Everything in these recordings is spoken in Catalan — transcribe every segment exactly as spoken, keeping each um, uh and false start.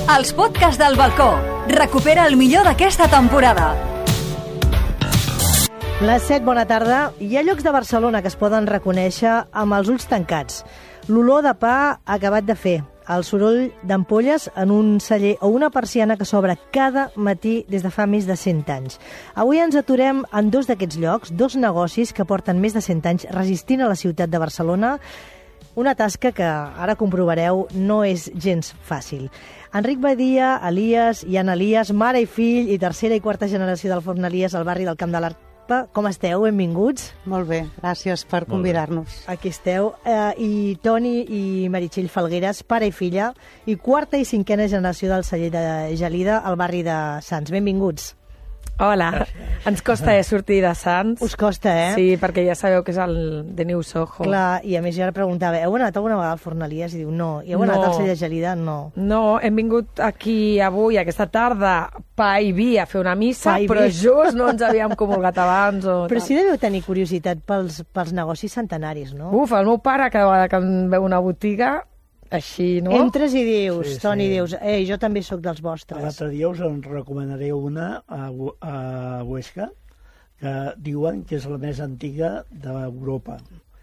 Els podcasts del balcó. Recupera el millor d'aquesta temporada. Les set, bona tarda. Hi ha llocs de Barcelona que es poden reconèixer amb els ulls tancats. L'olor de pa acabat de fer, el soroll d'ampolles en un celler o una persiana que s'obre cada matí des de fa més de cent anys. Avui ens aturem en dos d'aquests llocs, dos negocis que porten més de cent anys resistint a la ciutat de Barcelona. Una tasca que, ara comprovareu, no és gens fàcil. Enric Badia, Elias, Ian Elias, mare i fill i tercera i quarta generació del Forn Elias al barri del Camp de l'Arpa. Com esteu? Benvinguts. Molt bé, gràcies per convidar-nos. Aquí esteu. Eh, I Toni i Meritxell Falgueres, pare i filla, i quarta i cinquena generació del celler de Gelida al barri de Sants. Benvinguts. Hola, ens costa eh, sortir de Sants. Us costa, eh? Sí, perquè ja sabeu que és el de New Soho. Clar, i a més jo ara preguntava, heu anat alguna vegada al Forn Elias? I diu, no. I heu anat No. al celler de Gelida? No. No, hem vingut aquí avui, aquesta tarda, pa i vi a fer una missa, Pa i vi. però just no ens havíem comulgat abans. O Però tal. sí deveu tenir curiositat pels, pels negocis centenaris, no? Uf, el meu pare, cada vegada que em veu una botiga, així, no? Entres i dius, Sí, sí. Toni, dius, ei, jo també sóc dels vostres. L'altre dia us en recomanaré una a, Hu- a Huesca, que diuen que és la més antiga d'Europa.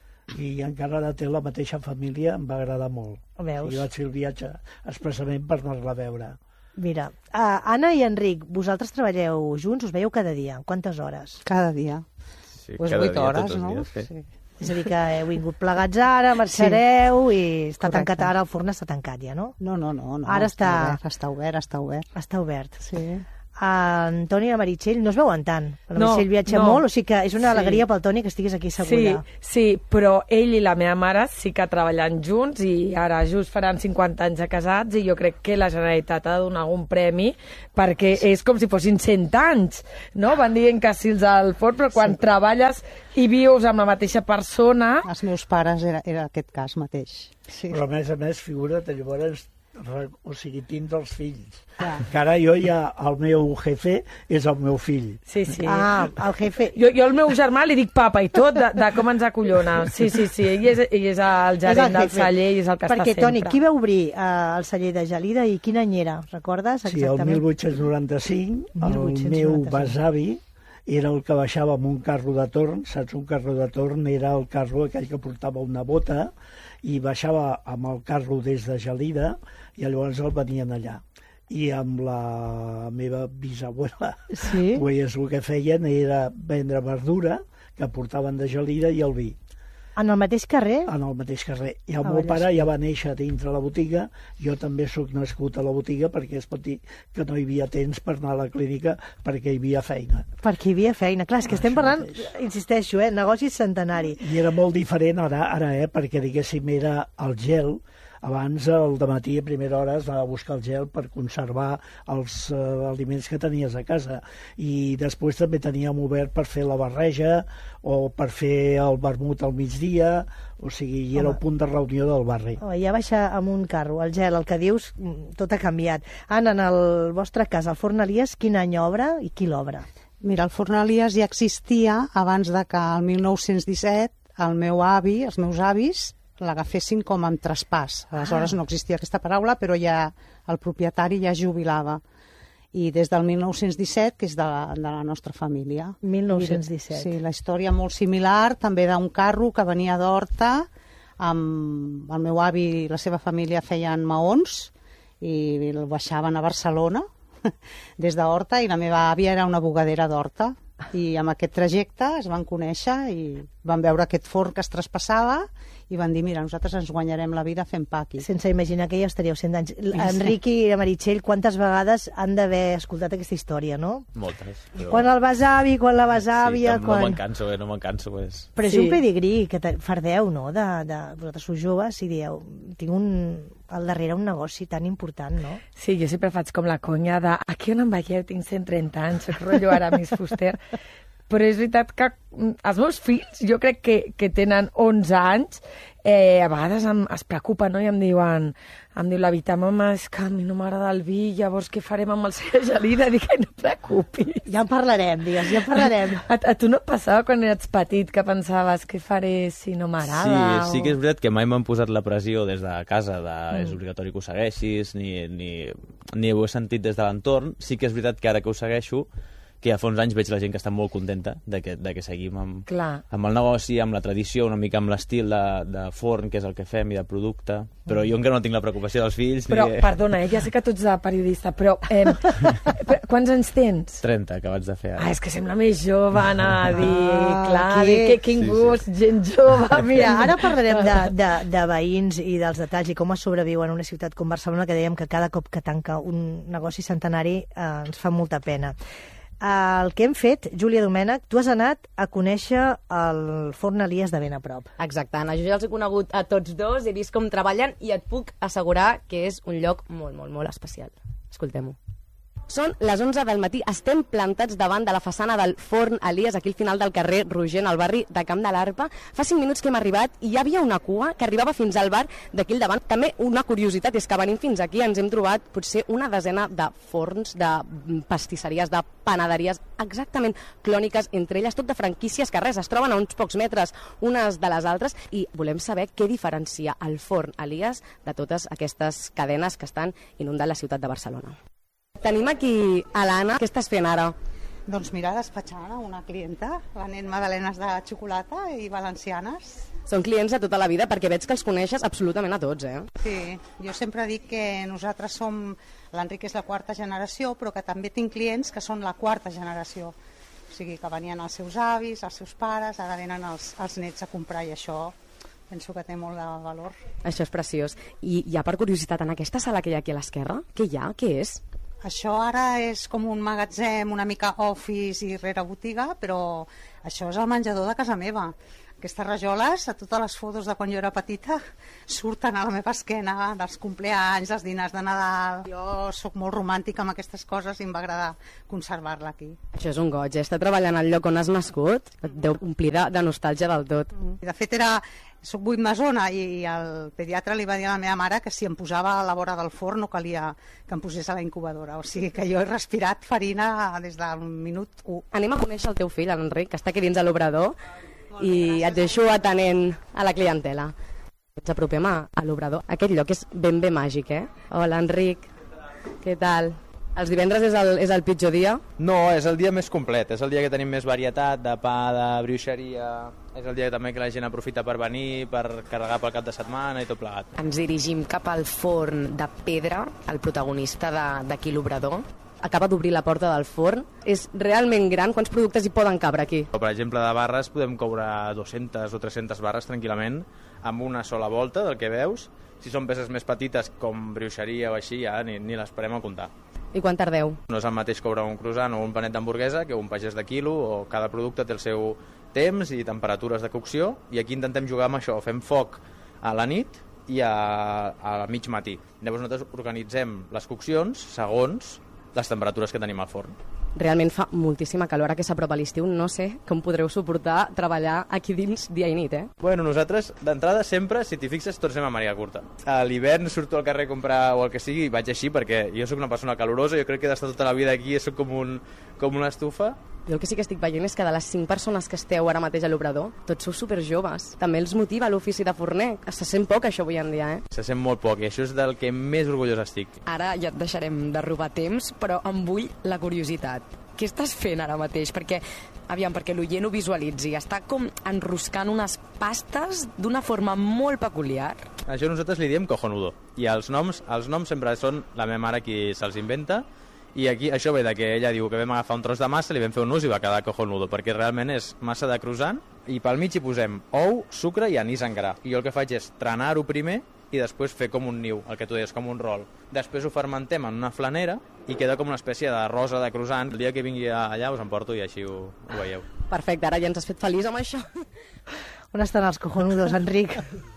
I encara ara té la mateixa família, em va agradar molt. Veus? I vaig fer el viatge expressament per anar-la a veure. Mira, uh, Anna i Enric, vosaltres treballeu junts, us veieu cada dia. Quantes hores? Cada dia. Sí, Pues cada vuit dia, hores, tots els no? dies, sí. Sí. És a dir, que heu vingut plegats ara, marxareu, i està Correcte. tancat ara, el forn està tancat ja, no? No, no, no. no Ara està- Obert, està obert, està obert. Està obert. Sí. En Toni i la Meritxell no es veuen tant. La No, Meritxell viatja no. molt, o sigui que és una Sí. alegria pel Toni que estiguis aquí Sí, segura. sí, però ell i la meva mare sí que treballen junts i ara just faran cinquanta anys de casats i jo crec que la Generalitat ha de donar algun premi perquè sí. és com si fossin cent anys, no? Van dient que sí els al forn, però quan sí. treballes i vius amb la mateixa persona... Els meus pares era, era aquest cas mateix. Sí. Però a més a més, figura't, llavors, re- o sigui, tindre els fills. Clar. Que ara jo ja, el meu jefe és el meu fill. Sí, sí. Ah, el jefe... Jo, jo al meu germà li dic papa i tot, de, de com ens acollona. Sí, sí, sí, ell és, ell és el És gerent el del jefe. celler i és el que Perquè, està Toni, sempre. qui va obrir eh, el celler de Gelida i quin any era? Recordes Sí, el exactament? mil vuit-cents noranta-cinc, el divuit-cents meu noranta-cinc. besavi era el que baixava amb un carro de torn, saps? Un carro de torn era el carro aquell que portava una bota i baixava amb el carro des de Gelida i llavors el venien allà. I amb la meva bisabuela, Sí? pues, el que feien era vendre verdura que portaven de Gelida i el vi En el mateix carrer? en el mateix carrer. I el Ah, meu Vallès. pare ja va néixer dintre la botiga, jo també sóc nascut a la botiga perquè es pot dir que no hi havia temps per anar a la clínica perquè hi havia feina. Perquè hi havia feina. Clar, és que estem Això parlant, mateix. insisteixo, eh, negocis centenari. I era molt diferent ara, ara eh, perquè diguéssim era el gel. Abans, al dematí, a primera hora, es va buscar el gel per conservar els eh, aliments que tenies a casa. I després també teníem obert per fer la barreja o per fer el vermut al migdia, o sigui, i era Home. el punt de reunió del barri. Oh, ja baixa amb un carro, el gel, el que dius, mm, tot ha canviat. Anna, en el vostre cas, el Forn Elias, quin any obre i qui l'obre? Mira, el Forn Elias ja existia abans de que el mil nou-cents disset el meu avi, els meus avis, l'agafessin com amb traspàs. Aleshores no existia aquesta paraula, però ja el propietari ja es jubilava. I des del mil nou-cents disset, que és de la, de la nostra família. mil nou-cents disset. Sí, la història molt similar, també d'un carro que venia d'Horta, amb el meu avi i la seva família feien maons i el baixaven a Barcelona des d'Horta, i la meva àvia era una bugadera d'Horta. I amb aquest trajecte es van conèixer i van veure aquest forn que es traspassava i van dir, mira, nosaltres ens guanyarem la vida fent pa aquí. Sense imaginar que ja estaríeu cent anys. Enric i la Meritxell, quantes vegades han d'haver escoltat aquesta història, no? Moltes. Però... Quan el besavi, quan la besàvia... sí, no quan... me'n canso, eh, no me'n canso. Pues. Però és Sí. un pedigrí que te- fardeu, no? De, de... Vosaltres sou joves i dieu, tinc un... al darrere un negoci tan important, no? Sí, jo sempre faig com la conya de aquí on em veieu, tinc cent trenta anys, soc rotllo Aramis Fuster. però és veritat que els meus fills, jo crec que, que tenen onze anys, eh, a vegades em, es preocupen, no? I em diuen, em diu la Vita, mama, és que a mi no m'agrada el vi, llavors què farem amb el Cella Gelida? Dic, no et preocupis. Ja en parlarem, digues, ja en parlarem. A, a tu no et passava quan eres petit que pensaves què faré si no m'agrada? Sí, sí que és veritat que mai m'han posat la pressió des de casa de Mm. és obligatori que ho segueixis, ni, ni, ni ho he sentit des de l'entorn. Sí que és veritat que ara que ho segueixo, que ja fa uns anys veig la gent que està molt contenta de que, de que seguim amb, Clar. amb el negoci, amb la tradició, una mica amb l'estil de, de forn, que és el que fem, i de producte. Però jo encara no tinc la preocupació dels fills. Però, ni... perdona, eh, ja sé que tu ets de periodista, però eh, quants anys tens? trenta, acabats de fer ara. Ah, és que sembla més jove, anar a dir, Ah, clar, que- dir que quin Sí, sí. gust, gent jove. Mira, ara parlarem de, de, de veïns i dels detalls i com es sobreviu en una ciutat com Barcelona, que dèiem que cada cop que tanca un negoci centenari eh, ens fa molta pena. El que hem fet, Júlia Domènech, tu has anat a conèixer el Forn Elies de ben a prop. Exacte, Anna, jo ja els he conegut a tots dos, he vist com treballen i et puc assegurar que és un lloc molt, molt, molt especial. Escoltem-ho. Són les onze del matí, estem plantats davant de la façana del Forn Elies, aquí al final del carrer Rogent, al barri de Camp de l'Arpa. Fa cinc minuts que hem arribat i hi havia una cua que arribava fins al bar d'aquí al davant. També una curiositat és que venint fins aquí ens hem trobat potser una desena de forns, de pastisseries, de panaderies exactament clòniques, entre elles tot de franquícies que res, es troben a uns pocs metres unes de les altres i volem saber què diferencia el Forn Elies de totes aquestes cadenes que estan inundant la ciutat de Barcelona. Tenim aquí a l'Anna. Què estàs fent ara? Doncs mira, despatxant a una clienta, venent magdalenes de xocolata i valencianes. Són clients de tota la vida perquè veig que els coneixes absolutament a tots, eh? Sí, jo sempre dic que nosaltres som, l'Enric és la quarta generació, però que també tinc clients que són la quarta generació. O sigui, que venien els seus avis, els seus pares, ara venen els, els nets a comprar i això penso que té molt de valor. Això és preciós. I ja per curiositat, en aquesta sala que hi ha aquí a l'esquerra, què hi ha? Què és? Això ara és com un magatzem, una mica office i rere botiga, però això és el menjador de casa meva. Aquestes rajoles, a totes les fotos de quan jo era petita, surten a la meva esquena, dels compleanys, dels dinars de Nadal. Jo sóc molt romàntica amb aquestes coses i em va agradar conservar-la aquí. Això és un goig, eh? Estar treballant al lloc on has nascut et deu omplir de, de nostàlgia del tot. De fet, era, soc vuit masona i el pediatre li va dir a la meva mare que si em posava a la vora del forn no calia que em posés a la incubadora. O sigui que jo he respirat farina des del minut u. Anem a conèixer el teu fill, l'Enric, que està aquí dins de l'obrador, i et deixo atenent a la clientela. Ens apropem a, a l'obrador. Aquest lloc és ben bé màgic, eh? Hola, Enric, què tal? Els divendres és el, és el pitjor dia? No, és el dia més complet, és el dia que tenim més varietat de pa, de bruixeria, és el dia també que la gent aprofita per venir, per carregar pel cap de setmana i tot plegat. Ens dirigim cap al forn de pedra, el protagonista d'aquí l'obrador. Acaba d'obrir la porta del forn. És realment gran. Quants productes hi poden cabre aquí? Per exemple, de barres podem cobrar dues-centes o tres-centes barres tranquil·lament amb una sola volta del que veus. Si són peces més petites com bruixeria o així, ja ni, ni les parem a comptar. I quan tardeu? No és el mateix cobrar un croissant o un panet d'hamburguesa que un pagès de quilo, o cada producte té el seu temps i temperatures de cocció, i aquí intentem jugar amb això. Fem foc a la nit i a, a mig matí. Llavors nosaltres organitzem les coccions segons les temperatures que tenim al forn. Realment fa moltíssima calor. Ara que s'apropa l'estiu, no sé com podreu suportar treballar aquí dins dia i nit, eh? Bueno, nosaltres, d'entrada, sempre, si t'hi fixes, tots anem a màniga curta. A l'hivern surto al carrer a comprar o el que sigui i vaig així perquè jo sóc una persona calorosa, jo crec que he d'estar tota la vida aquí i sóc com, un, com una estufa. Jo el que sí que estic veient és que de les cinc persones que esteu ara mateix a l'obrador, tots sou superjoves. També els motiva l'ofici de forner. Se sent poc això avui en dia, eh? Se sent molt poc i això és del que més orgullós estic. Ara ja et deixarem de robar temps, però em vull la curiositat. Què estàs fent ara mateix? Perquè, aviam, perquè l'oient ho visualitzi. Està com enroscant unes pastes d'una forma molt peculiar. Això nosaltres li diem cojonudo. I els noms, els noms sempre són la meva mare qui se'ls inventa. I aquí això ve de que ella diu que vam agafar un tros de massa, li vam fer un nus i va quedar cojonudo, perquè realment és massa de croissant i pel mig hi posem ou, sucre i anís en gra. I jo el que faig és trenar-ho primer i després fer com un niu, el que tu deies, com un rol. Després ho fermentem en una flanera i queda com una espècie de rosa de croissant. El dia que vingui allà us en porto i així ho, ho veieu. Perfecte, ara ja ens has fet feliç amb això. On estan els cojonudos, Enric?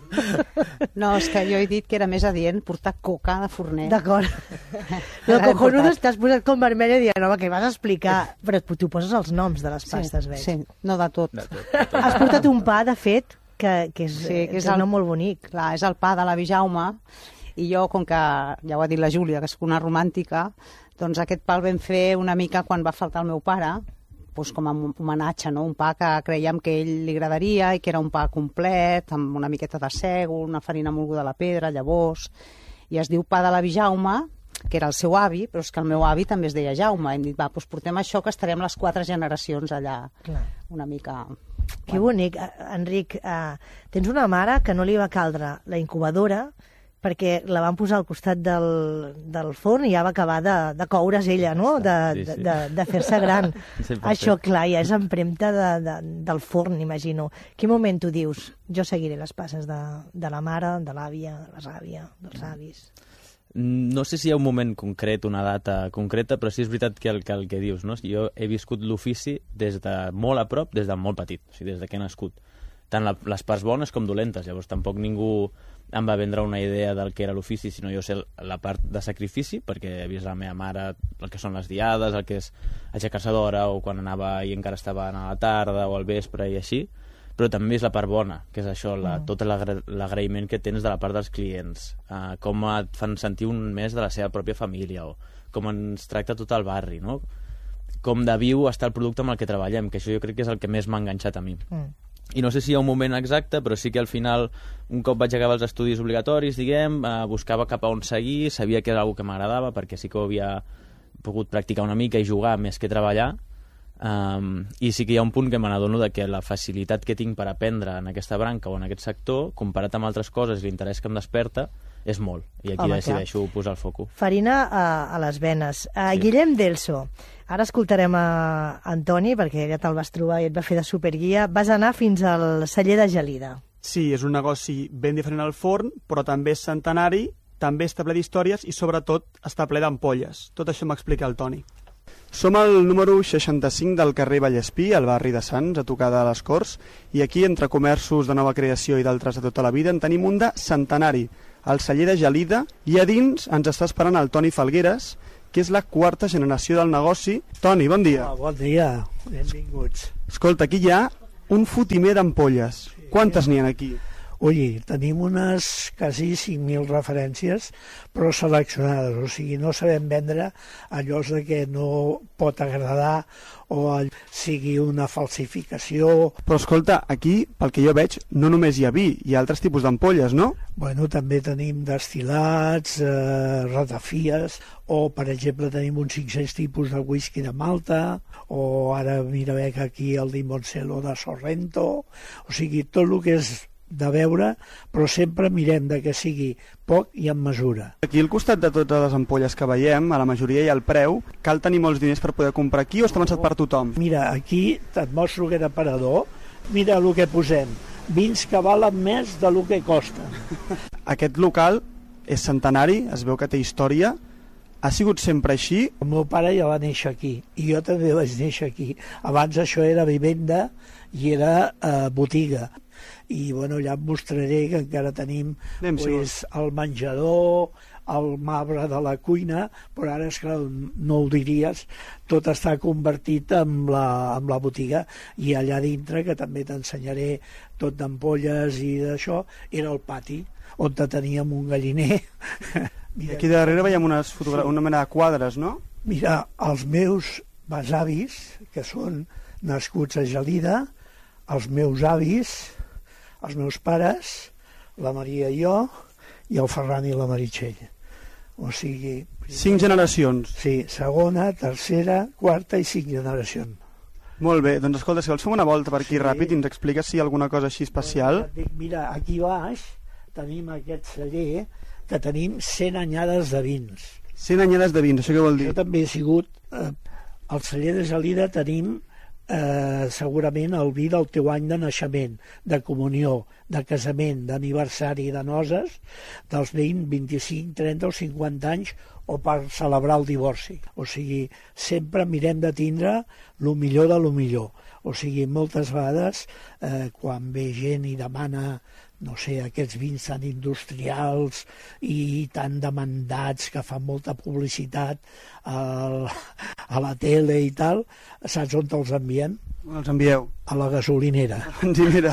No, és que jo he dit que era més adient portar coca de forner. D'acord. El cojonudos t'has posat com vermella i dient, home, que vas explicar. Però tu poses els noms de les pastes, veig. Sí, no de tot. De tot, de tot. Has portat un pa, de fet, que, que és, Sí, que és té un el- nom molt bonic. Clar, és el pa de l'avi Jaume, i jo, com que ja ho ha dit la Júlia, que és una romàntica, doncs aquest pa el vam fer una mica quan va faltar el meu pare, doncs com a homenatge, no? Un pa que creiem que a ell li agradaria i que era un pa complet, amb una miqueta de sègol, una farina molguda a la pedra, llavors, i es diu pa de l'avi Jaume, que era el seu avi, però és que el meu avi també es deia Jaume. Hem dit, va, doncs portem això, que estarem les quatre generacions allà, Clar. una mica... Que bonic. Eh, Enric, eh, tens una mare que no li va caldre la incubadora perquè la van posar al costat del, del forn i ja va acabar de, de coure's ella, no? De, Sí, de, sí. de, de fer-se gran. cent per cent. Això, clar, ja és empremta de, de, del forn, imagino. Quin moment tu dius, jo seguiré les passes de, de la mare, de l'àvia, de la ràbia, dels avis? No sé si hi ha un moment concret, una data concreta, però sí és veritat que el que, el que dius, no? Jo he viscut l'ofici des de molt a prop, des de molt petit, o sigui, des de que he nascut. Tant la, les parts bones com dolentes, llavors tampoc ningú em va vendre una idea del que era l'ofici, sinó jo sé la part de sacrifici, perquè he vist la meva mare el que són les diades, el que és aixecar-se d'hora, o quan anava i encara estava a la tarda o al vespre i així, però també és la part bona, que és això, la, tot l'agra- l'agraïment que tens de la part dels clients, uh, com et fan sentir un més de la seva pròpia família, o com ens tracta tot el barri, no? Com de viu està el producte amb el que treballem, que això jo crec que és el que més m'ha enganxat a mi. Mm. I no sé si hi ha un moment exacte, però sí que al final, un cop vaig acabar els estudis obligatoris, diguem, eh, buscava cap a on seguir, sabia que era una que m'agradava, perquè sí que ho havia pogut practicar una mica i jugar més que treballar, um, i sí que hi ha un punt que me n'adono de que la facilitat que tinc per aprendre en aquesta branca o en aquest sector, comparat amb altres coses i l'interès que em desperta, és molt. I aquí Home, decideixo posar el foco. Farina a, a les venes. Uh, Sí. Guillem Delso. Ara escoltarem a Antoni, perquè ja te'l vas trobar i et va fer de superguia. Vas anar fins al celler de Gelida. Sí, és un negoci ben diferent al forn, però també és centenari, també està ple d'històries i sobretot està ple d'ampolles. Tot això m'explica el Toni. Som al número seixanta-cinc del carrer Vallespí, al barri de Sants, a tocar de les Corts, i aquí, entre comerços de nova creació i d'altres de tota la vida, en tenim un de centenari, el celler de Gelida, i a dins ens està esperant el Toni Falgueres, que és la quarta generació del negoci. Toni, bon dia. Ah, bon dia, benvinguts. Escolta, aquí hi ha un fotimer d'ampolles. Quantes n'hi ha aquí? Ui, tenim unes quasi cinc mil referències, però seleccionades, o sigui, no sabem vendre allò de que no pot agradar o all- sigui una falsificació. Però escolta, aquí, pel que jo veig, no només hi ha vi, hi ha altres tipus d'ampolles, no? Bueno, també tenim destil·lats, eh, ratafies, o, per exemple, tenim uns cinc-cents tipus de whisky de Malta, o ara mira bé que aquí el Limoncello de Sorrento, o sigui, tot el que és de veure, però sempre mirem de que sigui poc i en mesura. Aquí al costat de totes les ampolles que veiem, a la majoria hi ha el preu. Cal tenir molts diners per poder comprar aquí o està pensat per tothom? Mira, aquí et mostro aquest aparador, mira el que posem, vins que valen més de lo que costen. Aquest local és centenari, es veu que té història. Ha sigut sempre així? El meu pare ja va néixer aquí i jo també vaig néixer aquí. Abans això era vivenda i era eh, botiga. I bueno, ja et mostraré que encara tenim Anem, si pues, el menjador, el marbre de la cuina, però ara és clar, no ho diries, tot està convertit en la, en la botiga, i allà dintre, que també t'ensenyaré tot d'ampolles i d'això, era el pati, on teníem un galliner. Mira, Aquí darrere veiem unes fotogra- una mena de quadres, no? Mira, els meus besavis, que són nascuts a Gelida, els meus avis, els meus pares, la Maria i jo, i el Ferran i la Meritxell. O sigui... Cinc generacions. Sí, segona, tercera, quarta i cinc generacions. Molt bé, doncs escolta, si vols fem una volta per aquí Sí. ràpid i ens expliques si hi ha alguna cosa així especial. Et dic, mira, aquí baix tenim aquest celler que tenim cent anyades de vins. cent anyades de vins, això què vol dir? Jo també he sigut... Eh, al celler de Gelida tenim eh, segurament el vi del teu any de naixement, de comunió, de casament, d'aniversari, de noces, dels vint, vint-i-cinc, trenta o cinquanta anys, o per celebrar el divorci. O sigui, sempre mirem de tindre el millor de lo millor. O sigui, moltes vegades, eh, quan ve gent i demana, no sé, aquests vins tan industrials i tan demandats que fan molta publicitat a, a la tele i tal, saps on te'ls envien? Els envieu? A la gasolinera. Sí, mira.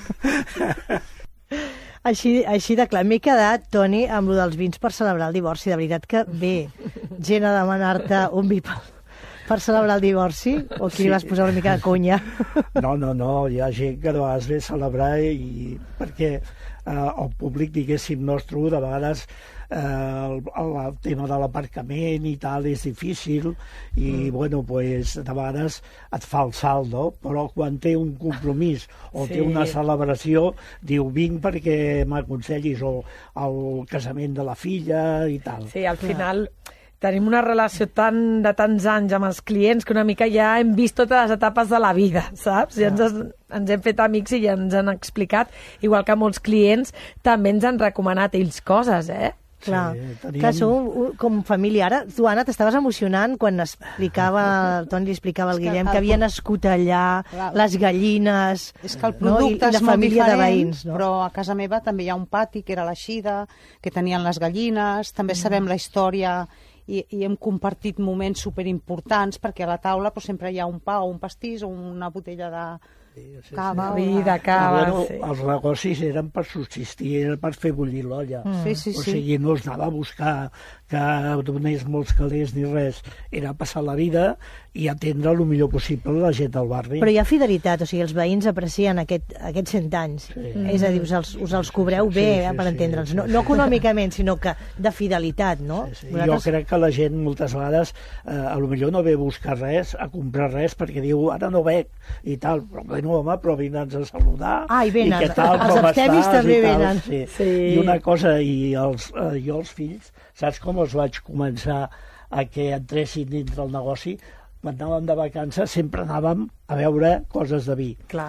Així, així de clar, m'he quedat, Toni, amb lo dels vins per celebrar el divorci. De veritat que ve gent a demanar-te un vi per, per celebrar el divorci? O aquí sí. Vas posar una mica de conya? No, no, no, hi ha gent que de vegades ve a celebrar i perquè eh, el públic, diguéssim, nostre, de vegades eh, el, el tema de l'aparcament i tal és difícil i, mm. bueno, pues, de vegades et fa el salt, no? Però quan té un compromís o sí. té una celebració, diu, vinc perquè m'aconsellis o el casament de la filla i tal. Sí, al final... Tenim una relació tan, de tants anys amb els clients que una mica ja hem vist totes les etapes de la vida, saps? Ja ens, ens hem fet amics i ja ens han explicat, igual que molts clients també ens han recomanat ells coses, eh? Clar, sí, teníem... clar, sou com família. Ara, tu, Anna, t'estaves emocionant quan explicava, el Toni li explicava al Guillem que, que havia nascut allà, clar, les gallines... És que el producte no? I, i és molt diferent, de veïns, no? Però a casa meva també hi ha un pati que era l'Eixida, que tenien les gallines, també mm. sabem la història... I, i hem compartit moments superimportants perquè a la taula pues, sempre hi ha un pa o un pastís o una botella de sí, sí, cava. Sí. O de cava, bueno, sí. Els negocis eren per subsistir, era per fer bullir l'olla. Mm. Sí, sí, o sigui, no es anava a buscar que donés molts calés ni res. Era passar la vida i atendre el millor possible la gent del barri. Però hi ha fidelitat, o sigui, els veïns aprecien aquest, aquests cent anys. Sí. És a dir, us els, us els cobreu bé, sí, sí, eh, per sí, entendre'ns. Sí, no, no econòmicament, sinó que de fidelitat, no? Sí, sí. Vosaltres... Jo crec que la gent moltes vegades eh, a lo millor no ve a buscar res, a comprar res, perquè diu, ara no veig, i tal. Però bueno, home, però vindre'ns a saludar. Ah, i venen. I què tal, els abstemis també venen. Sí. Sí. I una cosa, i els, eh, jo els fills, saps com els vaig començar a que entressin dins del negoci? Quan anàvem de vacances sempre anàvem a veure coses de vi. Clar.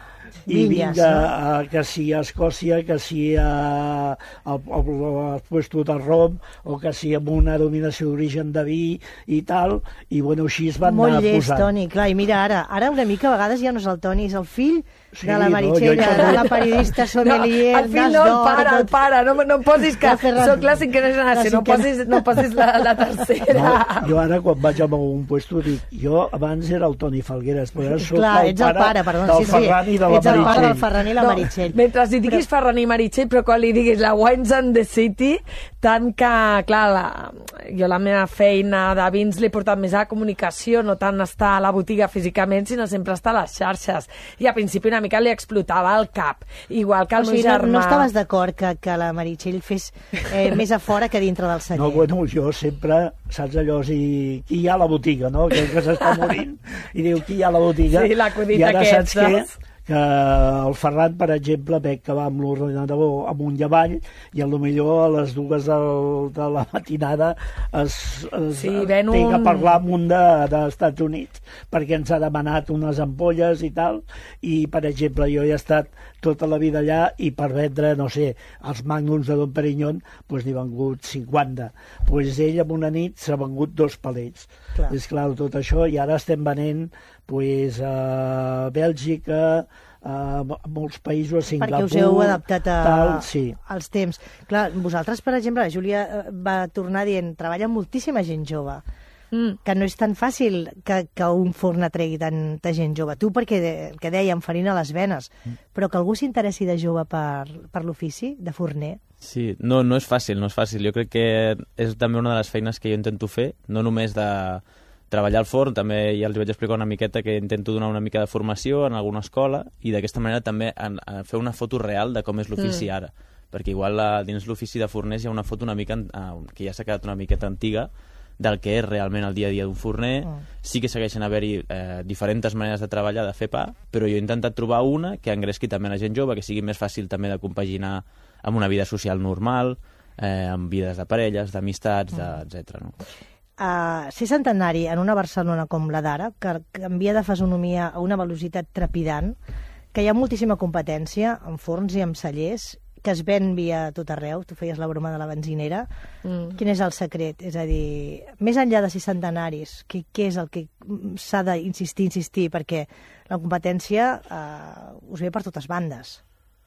I vinga, no? a, que si a Escòcia, que si a, al, al, al puesto de rom, o que si amb una dominació d'origen de vi i tal, i bueno, així es van Molt anar llest, posant. Toni, clar, i mira ara, ara una mica a vegades ja no és el Toni, és el fill sí, de la Meritxell, no, de la periodista sommelier, no, el fill no, el pare, el pare, no, no em posis que soc la cinquena generació, no posis, no posis la, la tercera. No, jo ara quan vaig a un puesto dic, jo abans era el Toni Falgueres, però ara soc clar, el ets el pare, perdó, del sí, Ferran i de la ets el pare del Meritxell. Ferran i la no, Meritxell. Mentre li diguis però... Ferran i Meritxell, però quan li diguis la Wines and the City, tant que, clar, la, jo la meva feina de vins l'he portat més a la comunicació, no tant estar a la botiga físicament, sinó sempre estar a les xarxes. I al principi una mica li explotava el cap, igual que el o sigui, meu germà. No, no estaves d'acord que, que la Meritxell fes eh, més a fora que dintre del celler? No, bueno, jo sempre, saps allò, si, qui hi ha a la botiga, no? Aquell que s'està morint i diu qui hi ha a la botiga. Sí, l'acudit I ara aquest, saps què? Que el Ferran, per exemple, veig que va amb l'ordinador amunt i avall i potser a les dues del, de la matinada es, es sí, té un... que parlar amb un dels Estats Units perquè ens ha demanat unes ampolles i tal, i per exemple jo he estat tota la vida allà i per vendre, no sé, els magnums de Don Perignon doncs n'hi ha vengut cinquanta, doncs ell en una nit s'ha vengut dos palets. Clar. És clar, tot això, i ara estem venent pues, a Bèlgica, a molts països, a Singapur... Perquè us heu adaptat a, tal, sí. als temps. Clar, vosaltres, per exemple, la Júlia va tornar dient, treballa moltíssima gent jove, mm. que no és tan fàcil que, que un forn atregui tanta gent jove. Tu, perquè, el que dèiem, farina a les venes, mm. però que algú s'interessi de jove per, per l'ofici, de forner... Sí, no, no és fàcil, no és fàcil. Jo crec que és també una de les feines que jo intento fer, no només de treballar al forn, també ja els vaig explicar una miqueta que intento donar una mica de formació en alguna escola i d'aquesta manera també en, en fer una foto real de com és l'ofici mm. ara, perquè igual la, dins l'ofici de forners hi ha una foto una mica uh, que ja s'ha quedat una miqueta antiga del que és realment el dia a dia d'un forner. Mm. Sí que segueixen haver-hi eh, diferents maneres de treballar, de fer pa, però jo he intentat trobar una que engresqui també la gent jove, que sigui més fàcil també de compaginar amb una vida social normal, eh, amb vides de parelles, d'amistats, mm. etcètera. No? uh, ser centenari en una Barcelona com la d'ara, que canvia de fisonomia a una velocitat trepidant, que hi ha moltíssima competència en forns i en cellers, que es ven via tot arreu, tu feies la broma de la benzinera, mm. quin és el secret? És a dir, més enllà de ser centenaris, què, què és el que s'ha d'insistir, insistir, perquè la competència eh, us ve per totes bandes.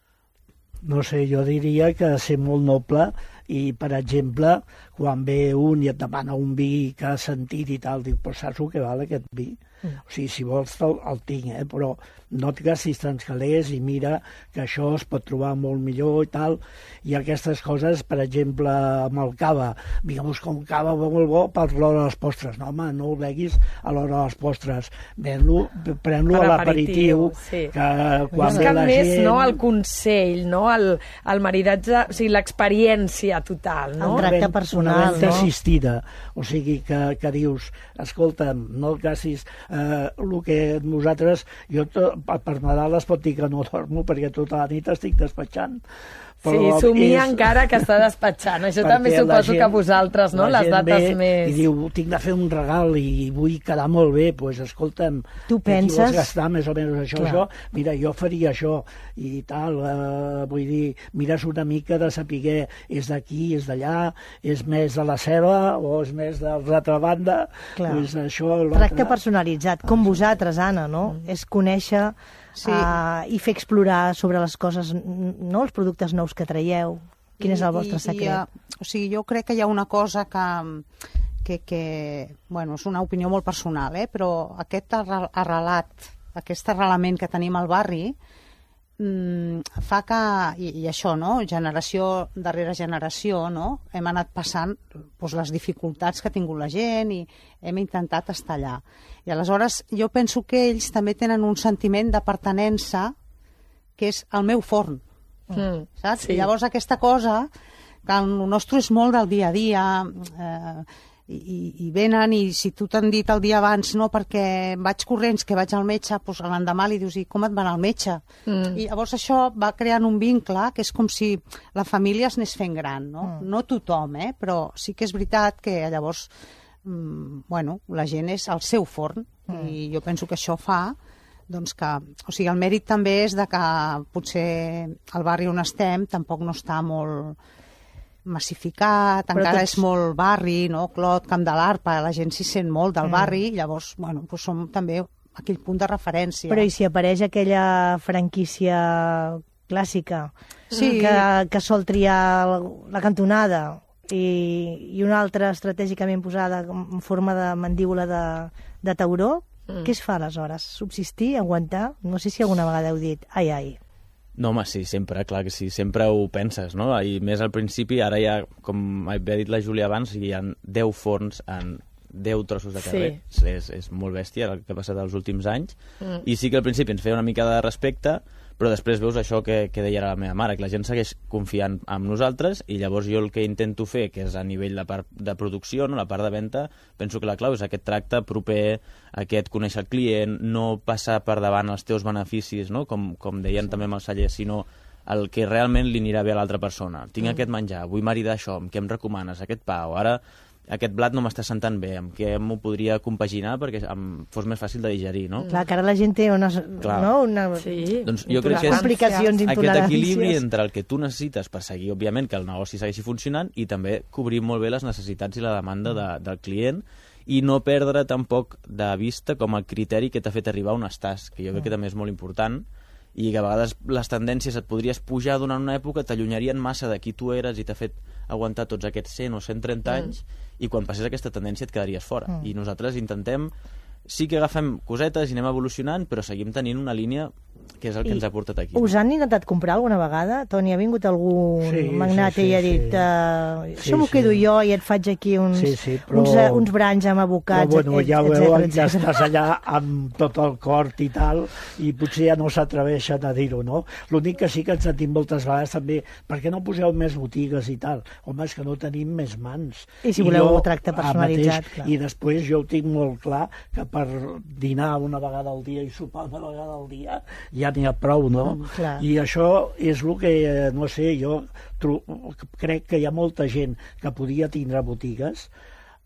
No sé, jo diria que ser molt noble i, per exemple, quan ve un i et demana un vi que ha sentit i tal, diu, però saps el que val aquest vi? Mm. O sigui, si vols el, el tinc, eh? Però no et gastis tants calés i mira que això es pot trobar molt millor i tal. I aquestes coses, per exemple, amb el cava, vinga, busca un cava molt bo per l'hora de les postres. No, home, no ho beguis a l'hora de les postres. Ven-lo, pren-lo a l'aperitiu, sí. Que quan ve la més, gent... no, el consell, no? el, el maridatge, o sigui, l'experiència total, no? El tracte personal, una venda no? assistida, o sigui, que, que dius, escolta'm, no el gastis, eh, el que nosaltres, jo to, per Nadal es pot dir que no dormo perquè tota la nit estic despatxant. Però sí, somia és... encara que està despatxant. Això també suposo gent, que vosaltres, no? Les dates més... I diu, tinc de fer un regal i vull quedar molt bé. Doncs, pues, escolta'm, tu penses... si vols gastar més o menys això, això, mira, jo faria això i tal. Eh, vull dir, mires una mica de saber és d'aquí, és d'allà, és més de la ceba o és més de l'altra banda. Pues, això, tracte personalitzat, com vosaltres, Anna, no? Mm. És conèixer... Sí. Uh, i fer explorar sobre les coses, no, els productes nous que traieu. Quin I, és el vostre secret? I, i, o sigui, jo crec que hi ha una cosa que, que, que bueno, és una opinió molt personal, eh? Però aquest arrelat, aquest arrelament que tenim al barri mmm, fa que, i, i això, no? Generació darrere generació, no? Hem anat passant doncs, les dificultats que ha tingut la gent i hem intentat estar allà. I aleshores jo penso que ells també tenen un sentiment de pertinença que és el meu forn, mm, saps? Sí. I llavors aquesta cosa, que el nostre és molt del dia a dia, eh, i, i venen i si tu t'han dit el dia abans no perquè vaig corrents que vaig al metge, doncs l'endemà li dius i com et va anar al metge? Mm. I llavors això va creant un vincle que és com si la família es anés fent gran, no? Mm. No tothom, eh? Però sí que és veritat que llavors bueno, la gent és al seu forn mm. i jo penso que això fa doncs que, o sigui, el mèrit també és de que potser el barri on estem tampoc no està molt massificat, però encara tots... és molt barri, no? Clot, Camp de l'Arpa, la gent s'hi sent molt del mm. barri, llavors, bueno, doncs som també aquell punt de referència. Però i si apareix aquella franquícia clàssica sí. que, que sol triar la cantonada i, i una altra estratègicament posada en forma de mandíbula de, de tauró, mm. què es fa aleshores? Subsistir, aguantar? No sé si alguna vegada heu dit ai, ai. No, home, sí, sempre, clar que sí, sempre ho penses, no? I més al principi, ara ja, com havia dit la Júlia abans, hi ha deu forns en deu trossos de carrer. Sí. És, és molt bèstia el que ha passat els últims anys. Mm. I sí que al principi ens feia una mica de respecte, però després veus això que, que deia la meva mare, que la gent segueix confiant en nosaltres i llavors jo el que intento fer, que és a nivell de part de producció, no, la part de venda, penso que la clau és aquest tracte proper, aquest conèixer el client, no passar per davant els teus beneficis, no? com, com deien sí. també amb els cellers, sinó el que realment li anirà bé a l'altra persona. Tinc mm. aquest menjar, vull maridar això, amb què em recomanes, aquest pa, o ara aquest blat no m'està sentant bé, amb què m'ho podria compaginar perquè em fos més fàcil de digerir, no? Clar, que ara la gent té unes, no, una... Sí. Doncs jo crec que és aquest equilibri entre el que tu necessites per seguir, òbviament, que el negoci segueixi funcionant i també cobrir molt bé les necessitats i la demanda de, del client i no perdre tampoc de vista com el criteri que t'ha fet arribar on estàs, que jo crec que també és molt important i que a vegades les tendències et podries pujar durant una època, t'allunярien massa de qui tu eres i t'ha fet aguantar tots aquests cent o cent trenta anys mm. i quan passés aquesta tendència et quedaries fora. Mm. I nosaltres intentem, sí que agafem cosetes i anem evolucionant, però seguim tenint una línia que és el que I ens ha portat aquí. Us han intentat comprar alguna vegada? Toni, ha vingut algun sí, magnat sí, sí, i ha dit sí. uh, això sí, m'ho quedo sí. jo i et faig aquí uns, sí, sí, però... uns, uh, uns branys amb abocats, però, bueno, ja etcètera, veuen, ja estàs allà amb tot el cort i tal, i potser ja no s'atreveixen a dir-ho, no? L'únic que sí que ens sentim moltes vegades també, per què no poseu més botigues i tal? Home, és que no tenim més mans. I si voleu un tracte personalitzat, mateix, clar. I després jo ho tinc molt clar que per dinar una vegada al dia i sopar una vegada al dia ja n'hi ha prou, no? Mm, I això és el que, no sé, jo crec que hi ha molta gent que podia tindre botigues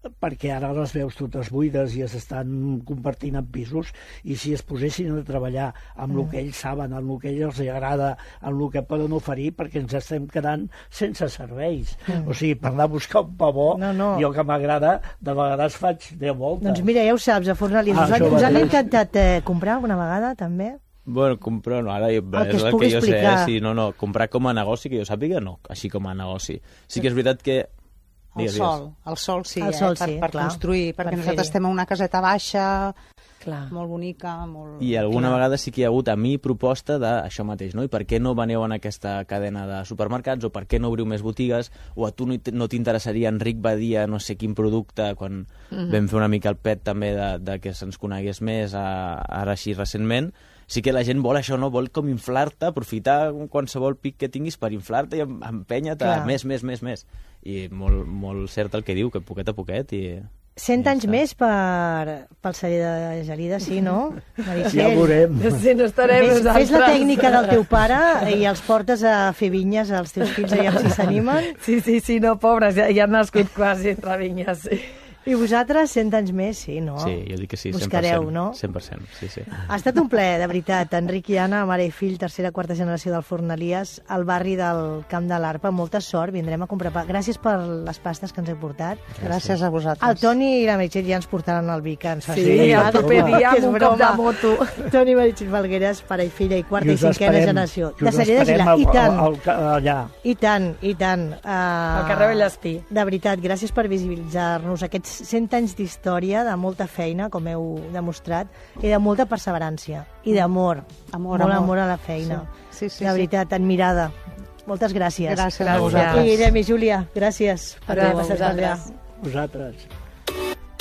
perquè ara les veus totes buides i s'estan compartint en pisos, i si es posessin a treballar amb el que ells saben, amb el que ells els agrada, amb el que poden oferir, perquè ens estem quedant sense serveis. Mm. O sigui, per anar a buscar un pa bo, no, no. jo que m'agrada, de vegades faig deu voltes. Doncs mira, ja ho saps, a Fornalís. Ah, us, han, us han intentat eh, comprar alguna vegada, també? Bueno, comprar no, ara el és el que jo explicar. sé, sí, no, no, comprar com a negoci, que jo sàpiga, no, així com a negoci. Sí que és veritat que... El digues, sol, digues. el sol sí, el sol, eh, per, sí, per clar. construir, perquè per nosaltres estem en una caseta baixa, clar. molt bonica, molt... I alguna clar. vegada sí que hi ha hagut a mi proposta d'això mateix, no? I per què no veneu en aquesta cadena de supermercats, o per què no obriu més botigues, o a tu no t'interessaria Enric Badia, no sé quin producte, quan mm-hmm. vam fer una mica el pet també de, de que se'ns conegués més a, ara així recentment. Sí que la gent vol això, no? Vol com inflar-te, aprofitar qualsevol pic que tinguis per inflar-te i empènyer-te més, més, més, més. I molt, molt cert el que diu, que poquet a poquet i... Cent anys més per, pel celler de Gelida, sí, no? Maricel? Ja ho veurem. Sí, no estarem fes, nosaltres. fes la tècnica del teu pare i els portes a fer vinyes als teus fills, allà si s'animen. Sí, sí, sí, no, pobres, ja, ja han nascut quasi entre vinyes, sí. I vosaltres, cent anys més, sí, no? Sí, jo dic que sí, cent per cent. Buscareu, no? cent per cent, sí, sí. Ha estat un plaer, de veritat. Enric i Anna, mare i fill, tercera, quarta generació del Forn Elias, al barri del Camp de l'Arpa. Molta sort, vindrem a comprar pa. Gràcies per les pastes que ens heu portat. Gràcies, Gràcies a vosaltres. El Toni i la Meritxell ja ens portaran el vi, que ens fa sí, sí, el proper dia amb un cop de moto. Toni i Meritxell Falgueres, pare i filla, i quarta i, i cinquena esperem, generació. De celler de Gelida. I tant, al, al, allà. i tant, i tant. Uh, al carrer Vallespí. De veritat, gràcies per visibilitzar-nos aquests cent anys d'història, història de molta feina, com heu demostrat, i de molta perseverància, i d'amor. Amor, molt amor. amor a la feina. Sí, sí, sí, de veritat, sí. Admirada. Moltes gràcies. Gràcies a vosaltres. I Irem i Júlia, gràcies per haver passat per allà. Vosaltres.